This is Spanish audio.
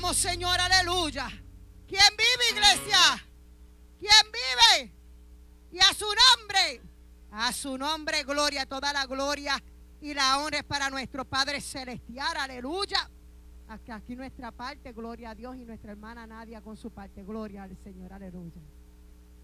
adoramos, Señor, aleluya. ¿Quién vive, iglesia? ¿Quién vive? Y a su nombre, gloria, toda la gloria y la honra es para nuestro Padre Celestial, aleluya. Aquí nuestra parte, gloria a Dios, y nuestra hermana Nadia con su parte, gloria al Señor, aleluya.